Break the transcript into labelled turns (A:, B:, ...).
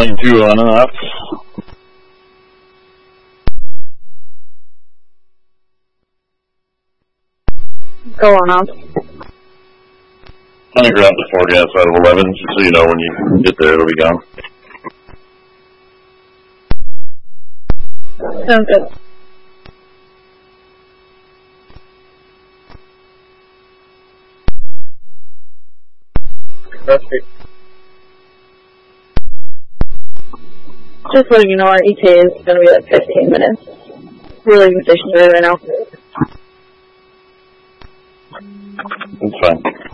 A: Lane 2 on up.
B: Go on up.
A: I think we're out to 40 outside of 11, just so you know when you get there, it'll be gone.
B: Sounds good. Just letting you know, our ETA is going to be like 15 minutes. We're leaving stationary right now.
A: That's fine.